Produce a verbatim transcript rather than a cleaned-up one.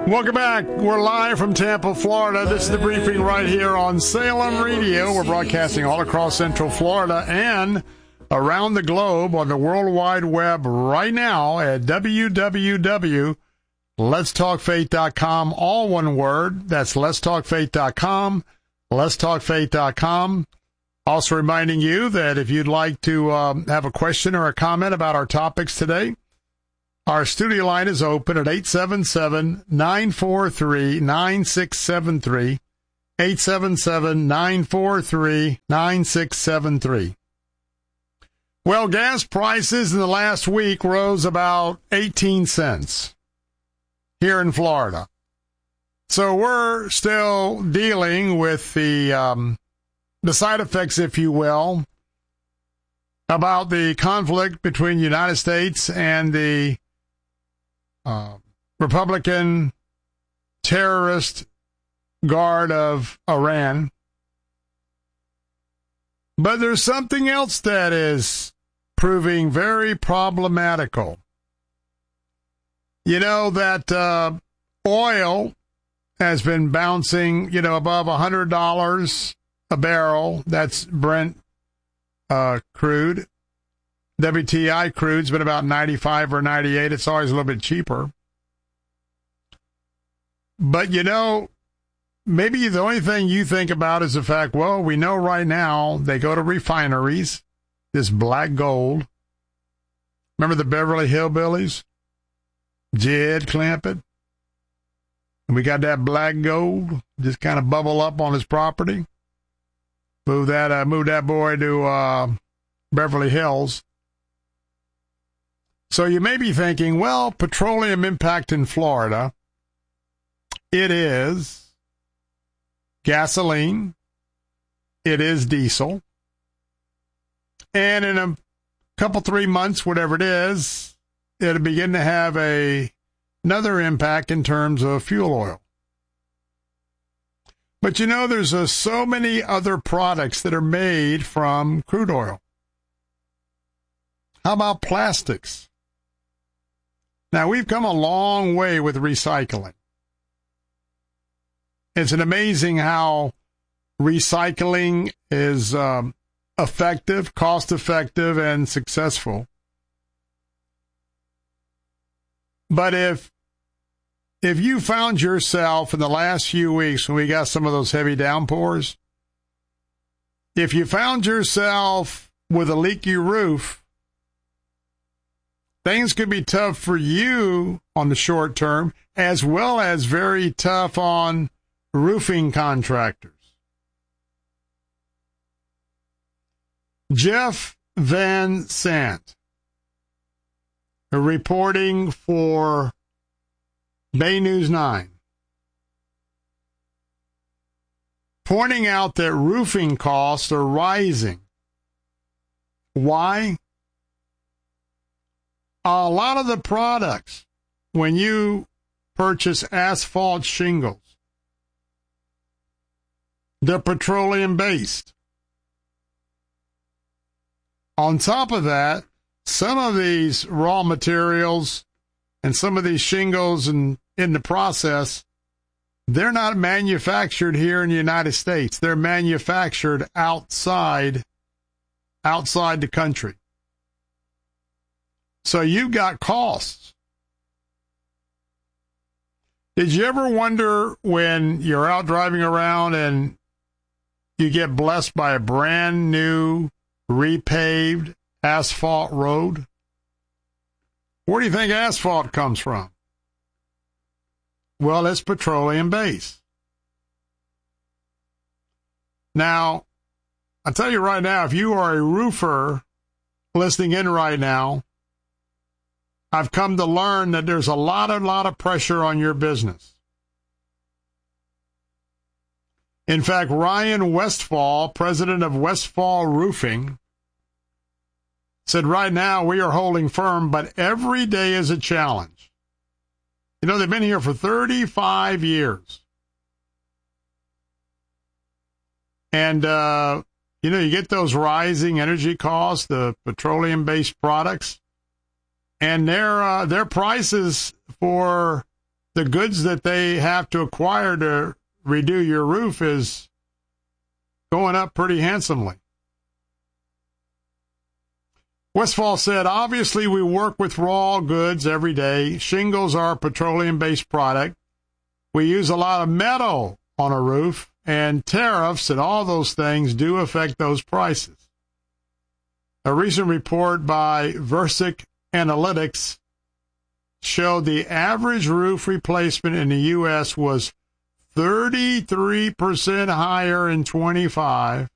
Welcome back. We're live from Tampa, Florida. This is the briefing right here on Salem Radio. We're broadcasting all across Central Florida and around the globe on the World Wide Web right now at w w w dot lets talk faith dot com. All one word. That's lets talk faith dot com. lets talk faith dot com. Also reminding you that if you'd like to um, have a question or a comment about our topics today, our studio line is open at eight seven seven, nine four three, nine six seven three, eight seven seven, nine four three, nine six seven three. Well, gas prices in the last week rose about eighteen cents here in Florida. So we're still dealing with the, um, the side effects, if you will, about the conflict between the United States and the Uh, Republican terrorist guard of Iran. But there's something else that is proving very problematical. You know that uh, oil has been bouncing, you know, above one hundred dollars a barrel. That's Brent uh, crude. W T I crude's been about ninety-five or ninety-eight. It's always a little bit cheaper. But, you know, maybe the only thing you think about is the fact, well, we know right now they go to refineries, this black gold. Remember the Beverly Hillbillies? Jed Clampett? And we got that black gold just kind of bubble up on his property. Move that, uh, move that boy to uh, Beverly Hills. So you may be thinking, well, petroleum impact in Florida, it is gasoline, it is diesel, and in a couple, three months, whatever it is, it'll begin to have a another impact in terms of fuel oil. But you know, there's uh, so many other products that are made from crude oil. How about plastics? Now, we've come a long way with recycling. It's an amazing how recycling is um, effective, cost-effective, and successful. But if if you found yourself in the last few weeks when we got some of those heavy downpours, if you found yourself with a leaky roof, things could be tough for you on the short term, as well as very tough on roofing contractors. Jeff Van Sant, reporting for Bay News nine, pointing out that roofing costs are rising. Why? A lot of the products, when you purchase asphalt shingles, they're petroleum-based. On top of that, some of these raw materials and some of these shingles and in the process, they're not manufactured here in the United States. They're manufactured outside, outside the country. So you've got costs. Did you ever wonder when you're out driving around and you get blessed by a brand new repaved asphalt road? Where do you think asphalt comes from? Well, it's petroleum based. Now, I'll tell you right now, if you are a roofer listening in right now, I've come to learn that there's a lot, a lot of pressure on your business. In fact, Ryan Westfall, president of Westfall Roofing, said right now we are holding firm, but every day is a challenge. You know, they've been here for thirty-five years. And, uh, you know, you get those rising energy costs, the petroleum-based products, and their uh, their prices for the goods that they have to acquire to redo your roof is going up pretty handsomely. Westfall said, obviously we work with raw goods every day. Shingles are a petroleum-based product. We use a lot of metal on a roof, and tariffs and all those things do affect those prices. A recent report by Versic Analytics showed the average roof replacement in the U S was thirty-three percent higher in twenty-five